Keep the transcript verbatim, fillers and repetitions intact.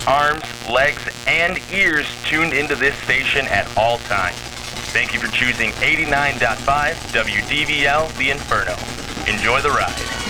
arms, legs, and ears tuned into this station at all times. Thank you for choosing eighty-nine point five W D V L The Inferno. Enjoy the ride.